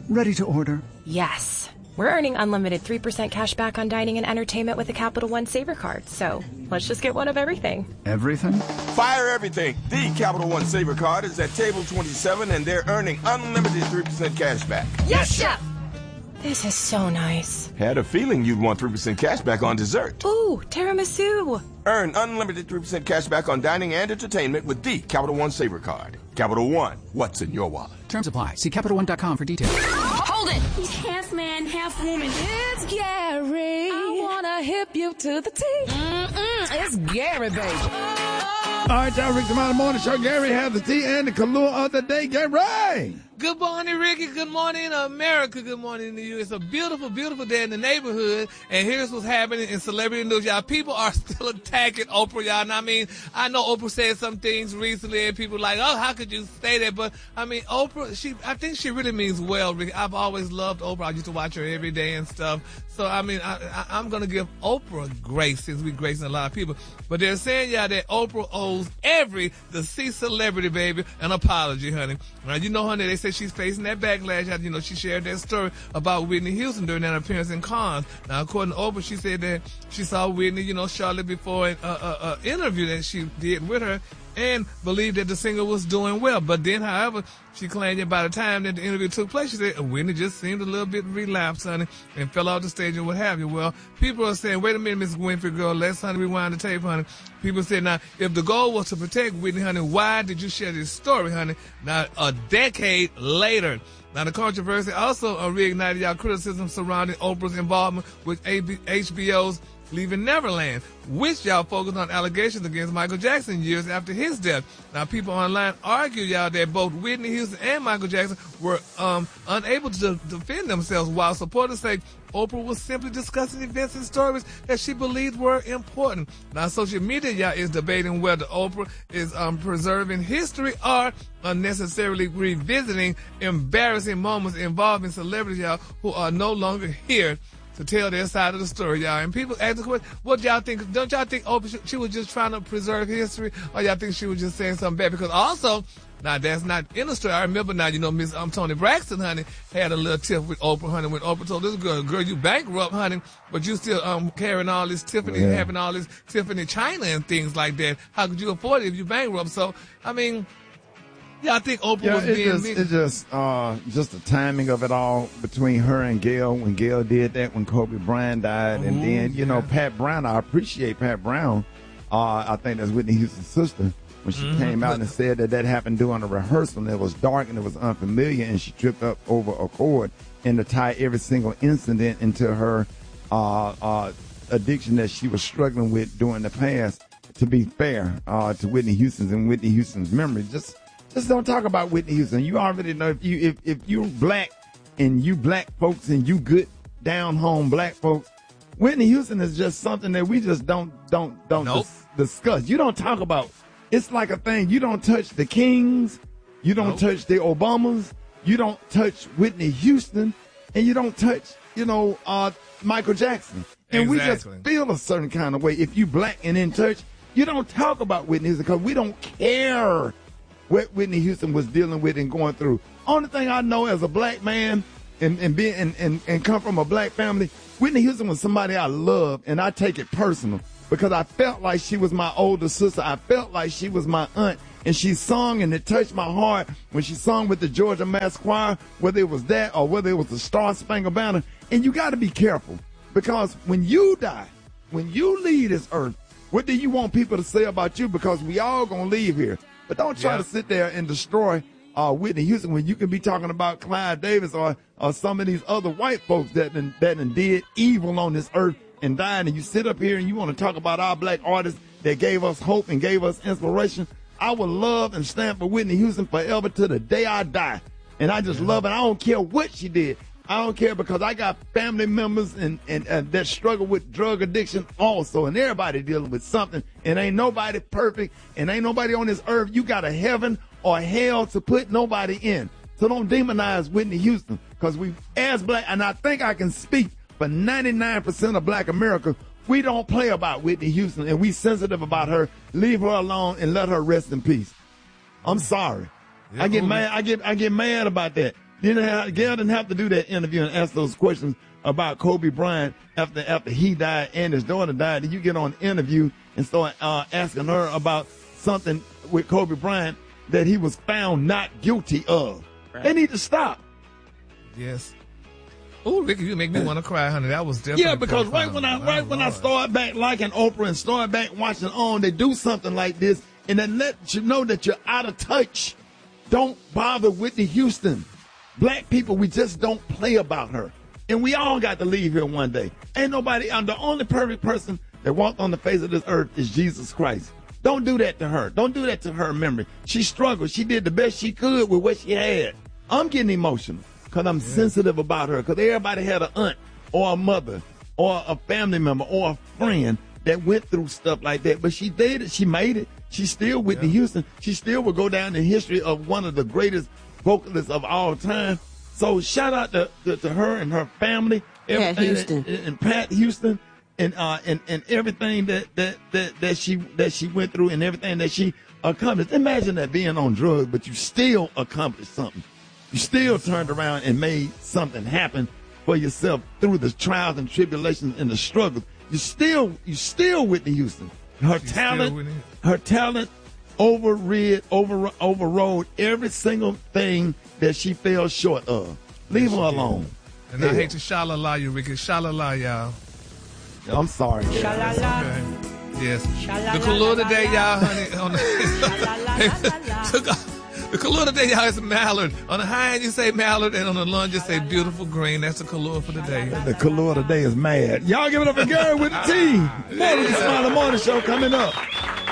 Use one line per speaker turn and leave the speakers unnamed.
Ready to order.
Yes. We're earning unlimited 3% cash back on dining and entertainment with a Capital One Saver card. So let's just get one of everything.
Everything?
Fire everything. The Capital One Saver card is at table 27, and they're earning unlimited 3% cash back.
Yes, Chef! This is so nice.
Had a feeling you'd want 3% cash back on dessert.
Ooh, tiramisu.
Earn unlimited 3% cash back on dining and entertainment with the Capital One Saver card. Capital One, what's in your wallet?
Terms apply. See CapitalOne.com for details.
Hold it!
He's half man, half woman.
It's Gary. I wanna hip you to the T. It's Gary, baby.
All right, y'all, Rick Demond Morning Show. Gary has the tea and the Kahlua of the day. Gary!
Good morning, Ricky. Good morning, America. Good morning to you. It's a beautiful, beautiful day in the neighborhood. And here's what's happening in celebrity news, y'all. People are still attacking Oprah, y'all. And I mean, I know Oprah said some things recently, and people are like, oh, how could you say that? But I mean, Oprah, I think she really means well, Ricky. I've always loved Oprah. I used to watch her every day and stuff. So, I mean, I'm going to give Oprah grace, since we're gracing a lot of people. But they're saying, y'all, that Oprah owes every deceased celebrity, baby, an apology, honey. Now, you know, honey, they say she's facing that backlash. You know, she shared that story about Whitney Houston during that appearance in Cannes. Now, according to Oprah, she said that she saw Whitney, you know, shortly before an interview that she did with her, and believed that the singer was doing well. But then, however, she claimed that by the time that the interview took place, she said Whitney just seemed a little bit relapsed, honey, and fell off the stage and what have you. Well, people are saying, wait a minute, Miss Winfrey, girl, let's, honey, rewind the tape, honey. People said, now, if the goal was to protect Whitney, honey, why did you share this story, honey? Now, a decade later. Now, the controversy also reignited y'all criticism surrounding Oprah's involvement with HBO's Leaving Neverland, which y'all focused on allegations against Michael Jackson years after his death. Now, people online argue, y'all, that both Whitney Houston and Michael Jackson were unable to defend themselves, while supporters say Oprah was simply discussing events and stories that she believed were important. Now, social media, y'all, is debating whether Oprah is preserving history or unnecessarily revisiting embarrassing moments involving celebrities, y'all, who are no longer here to tell their side of the story, y'all. And people ask the question, what y'all think? Don't y'all think Oprah, she was just trying to preserve history, or y'all think she was just saying something bad? Because also, now that's not in the story. I remember now, you know, Miss Toni Braxton, honey, had a little tiff with Oprah, honey, when Oprah told this girl, you bankrupt, honey, but you still carrying all this Tiffany, having all this Tiffany China and things like that. How could you afford it if you bankrupt? So, I mean, yeah, I think Oprah was being mean.
It's just the timing of it all between her and Gail. When Gail did that, when Kobe Bryant died, and then, you know, Pat Brown. I appreciate Pat Brown. I think that's Whitney Houston's sister. When she came out and said that happened during a rehearsal, and it was dark and it was unfamiliar, and she tripped up over a cord, and to tie every single incident into her addiction that she was struggling with during the past. To be fair to Whitney Houston's and Whitney Houston's memory, just don't talk about Whitney Houston. You already know if you're black and you black folks and you good down home black folks, Whitney Houston is just something that we just don't discuss. You don't talk about. It's like a thing. You don't touch the Kings. You don't touch the Obamas. You don't touch Whitney Houston, and you don't touch, Michael Jackson. And we just feel a certain kind of way. If you black and in touch, you don't talk about Whitney Houston because we don't care what Whitney Houston was dealing with and going through. Only thing I know as a black man and come from a black family, Whitney Houston was somebody I love, and I take it personal because I felt like she was my older sister. I felt like she was my aunt, and she sung, and it touched my heart when she sung with the Georgia Mass Choir, whether it was that or whether it was the Star Spangled Banner. And you got to be careful because when you die, when you leave this earth, what do you want people to say about you? Because we all going to leave here. But don't try to sit there and destroy Whitney Houston when you can be talking about Clive Davis or some of these other white folks that did evil on this earth and died. And you sit up here and you want to talk about our black artists that gave us hope and gave us inspiration. I would love and stand for Whitney Houston forever to the day I die. And I just love it. I don't care what she did. I don't care because I got family members and that struggle with drug addiction also, and everybody dealing with something, and ain't nobody perfect, and ain't nobody on this earth you got a heaven or hell to put nobody in. So don't demonize Whitney Houston because we, as black, and I think I can speak for 99% of black America, we don't play about Whitney Houston, and we sensitive about her. Leave her alone and let her rest in peace. I'm sorry. I get mad about that. Gail didn't have to do that interview and ask those questions about Kobe Bryant after he died and his daughter died. Then you get on the interview and start asking her about something with Kobe Bryant that he was found not guilty of. Right. They need to stop.
Yes. Oh, Ricky, you make me want to cry, honey. That was definitely.
Yeah, because right when I start back liking Oprah and start back watching On, they do something like this and then let you know that you're out of touch. Don't bother Whitney Houston. Black people, we just don't play about her. And we all got to leave here one day. Ain't nobody, I'm the only perfect person that walked on the face of this earth is Jesus Christ. Don't do that to her. Don't do that to her memory. She struggled. She did the best she could with what she had. I'm getting emotional because I'm sensitive about her, because everybody had an aunt or a mother or a family member or a friend that went through stuff like that. But she did it. She made it. She's still Whitney Houston. She still will go down in history of one of the greatest vocalists of all time. So shout out to her and her family,
Pat Houston,
and Pat Houston, and everything that she went through and everything that she accomplished. Imagine that, being on drugs, but you still accomplished something. You still turned around and made something happen for yourself through the trials and tribulations and the struggles. You still Whitney Houston. Her talent overrode every single thing that she fell short of. Leave her alone.
And I hate to sha-la-la you, Ricky. Sha-la-la, y'all.
I'm sorry.
Sha-la-la. Okay. Yes. The color today, y'all, honey. The color today, y'all, is mallard. On the high end, you say mallard, and on the lunge, you say beautiful green. That's the color for the day.
The color today is mad. Y'all give it up for Gary with the T. Morning Smiley Morning Show coming up.